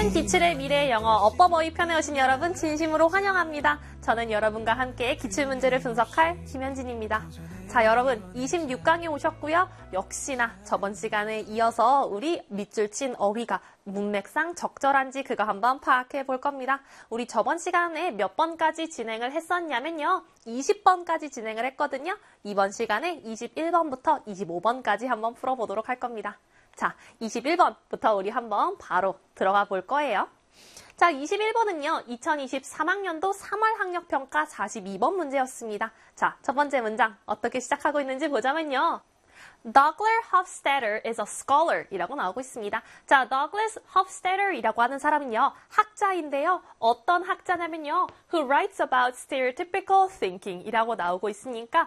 새로운 기출의 미래 영어 어버버이 편에 오신 여러분 진심으로 환영합니다. 저는 여러분과 함께 기출문제를 분석할 김현진입니다. 자, 여러분 26강에 오셨고요. 역시나 저번 시간에 이어서 우리 밑줄 친 어휘가 문맥상 적절한지 그거 한번 파악해 볼 겁니다. 우리 저번 시간에 몇 번까지 진행을 했었냐면요. 20번까지 진행을 했거든요. 이번 시간에 21번부터 25번까지 한번 풀어보도록 할 겁니다. 자, 21번부터 우리 한번 바로 들어가 볼 거예요. 자, 21번은요. 2023학년도 3월 학력평가 42번 문제였습니다. 자, 첫 번째 문장 어떻게 시작하고 있는지 보자면요. Douglas Hofstadter is a scholar 이라고 나오고 있습니다. 자, Douglas Hofstadter 이라고 하는 사람은요. 학자인데요. 어떤 학자냐면요. Who writes about stereotypical thinking 이라고 나오고 있으니까